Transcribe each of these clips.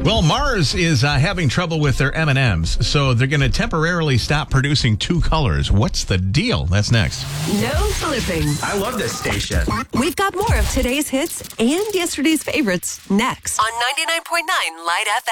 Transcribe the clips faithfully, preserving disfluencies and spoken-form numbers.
Well, Mars is uh, having trouble with their M and M's, so they're going to temporarily stop producing two colors. What's the deal? That's next. No flipping. I love this station. We've got more of today's hits and yesterday's favorites next on ninety-nine point nine Light F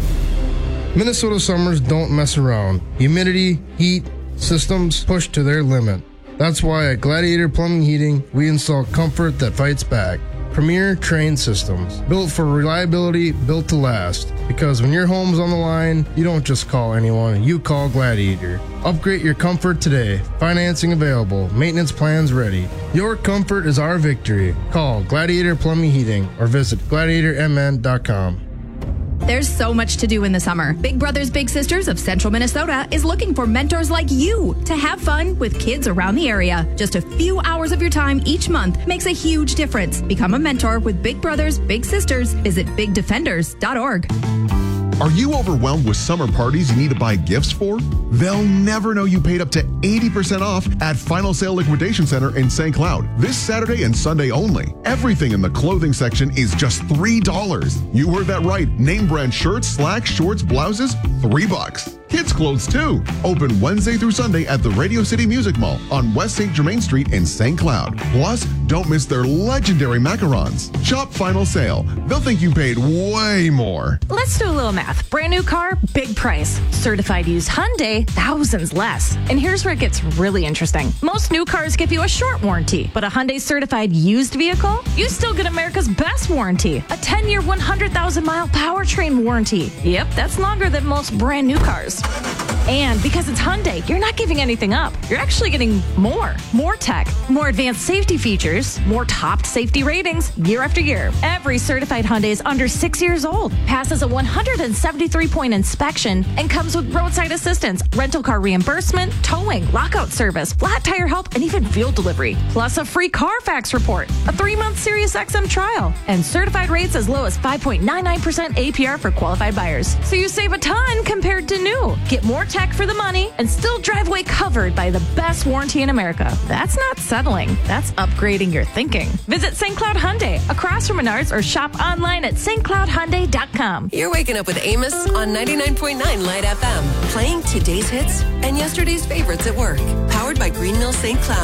M. Minnesota summers don't mess around. Humidity, heat, systems push to their limit. That's why at Gladiator Plumbing Heating, we install comfort that fights back. Premier trained systems, built for reliability, built to last. Because when your home's on the line, you don't just call anyone, you call Gladiator. Upgrade your comfort today. Financing available. Maintenance plans ready. Your comfort is our victory. Call Gladiator Plumbing Heating or visit gladiator m n dot com. There's so much to do in the summer. Big Brothers Big Sisters of Central Minnesota is looking for mentors like you to have fun with kids around the area. Just a few hours of your time each month makes a huge difference. Become a mentor with Big Brothers Big Sisters. Visit big defenders dot org. Are you overwhelmed with summer parties you need to buy gifts for? They'll never know you paid up to eighty percent off at Final Sale Liquidation Center in Saint Cloud. This Saturday and Sunday only. Everything in the clothing section is just three dollars. You heard that right. Name brand shirts, slacks, shorts, blouses, three bucks. Kids clothes too. Open Wednesday through Sunday at the Radio City Music Mall on West Saint Germain Street in Saint Cloud. Plus, don't miss their legendary macarons. Shop Final Sale. They'll think you paid way more. Let's do a little math. Brand new car, big price. Certified used Hyundai, thousands less. And here's where it gets really interesting. Most new cars give you a short warranty, but a Hyundai certified used vehicle, you still get America's best warranty. A ten-year, one hundred thousand mile powertrain warranty. Yep, that's longer than most brand new cars. And because it's Hyundai, you're not giving anything up. You're actually getting more. More tech, more advanced safety features, more topped safety ratings year after year. Every certified Hyundai is under six years old, passes a one hundred seventy-three point inspection, and comes with roadside assistance, rental car reimbursement, towing, lockout service, flat tire help, and even fuel delivery. Plus a free Carfax report, a three-month Sirius X M trial, and certified rates as low as five point nine nine percent A P R for qualified buyers. So you save a ton compared to new. Get more tech for the money and still drive away covered by the best warranty in America. That's not settling. That's upgrading your thinking. Visit Saint Cloud Hyundai across from Menards or shop online at st cloud hyundai dot com. You're waking up with Amos on ninety-nine point nine Light F M, playing today's hits and yesterday's favorites at work. Powered by Green Mill Saint Cloud.